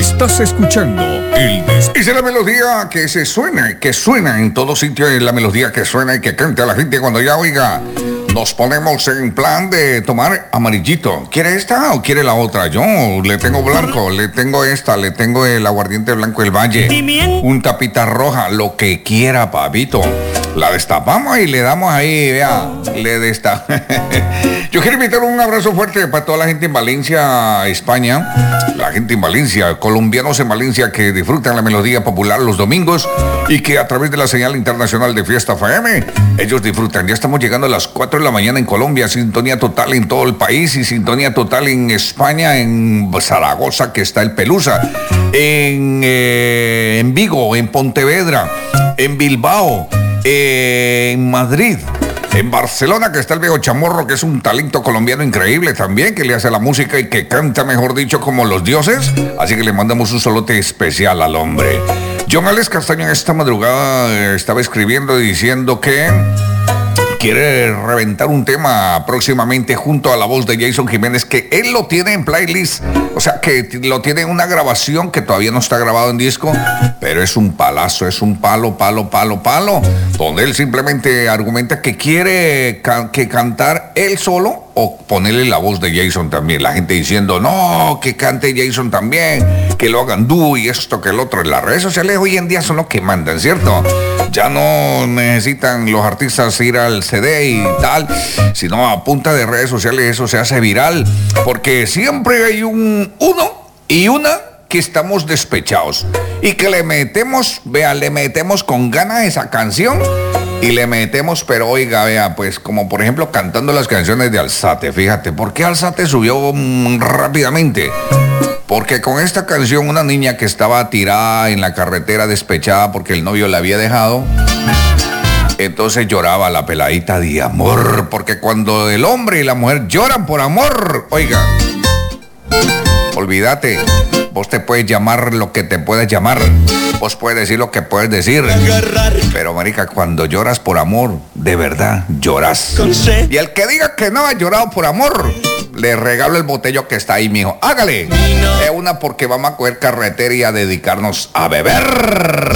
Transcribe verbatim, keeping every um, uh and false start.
Estás escuchando el des... Esa es la melodía que se suena, que suena en todo sitio, es la melodía que suena y que canta la gente cuando ya oiga. Nos ponemos en plan de tomar amarillito. ¿Quiere esta o quiere la otra? Yo le tengo blanco, le tengo esta, le tengo el aguardiente blanco del Valle, un tapita roja, lo que quiera, papito. La destapamos y le damos ahí, vea, le desta. Yo quiero invitar un abrazo fuerte para toda la gente en Valencia, España. La gente en Valencia, colombianos en Valencia que disfrutan la melodía popular los domingos y que a través de la señal internacional de Fiesta F M, ellos disfrutan. Ya estamos llegando a las cuatro de la mañana en Colombia, sintonía total en todo el país y sintonía total en España, en Zaragoza, que está el Pelusa, en, eh, en Vigo, en Pontevedra, en Bilbao, eh, en Madrid, en Barcelona, que está el viejo Chamorro, que es un talento colombiano increíble también, que le hace la música y que canta, mejor dicho, como los dioses. Así que le mandamos un solote especial al hombre. John Alex Castaño en esta madrugada eh, estaba escribiendo y diciendo que quiere reventar un tema próximamente junto a la voz de Jason Jiménez, que él lo tiene en playlist, o sea, que lo tiene en una grabación que todavía no está grabado en disco, pero es un palazo, es un palo, palo, palo, palo, donde él simplemente argumenta que quiere ca- que cantar él solo o ponerle la voz de Jason también. La gente diciendo, no, que cante Jason también, que lo hagan dúo y esto que el otro. En las redes sociales hoy en día son los que mandan, ¿cierto? Ya no necesitan los artistas ir al C D y tal, sino a punta de redes sociales eso se hace viral, porque siempre hay un uno y una que estamos despechados y que le metemos, vea, le metemos con ganas esa canción y le metemos, pero oiga, vea, pues como por ejemplo cantando las canciones de Alzate, fíjate, ¿por qué Alzate subió mmm, rápidamente? Porque con esta canción una niña que estaba tirada en la carretera despechada porque el novio la había dejado, entonces lloraba la peladita de amor, porque cuando el hombre y la mujer lloran por amor, oiga, olvídate, vos te puedes llamar lo que te puedes llamar, vos puedes decir lo que puedes decir, pero marica, cuando lloras por amor, de verdad lloras. Y el que diga que no ha llorado por amor, le regalo el botello que está ahí, mijo. Hágale. Es una porque vamos a coger carretera y a dedicarnos a beber.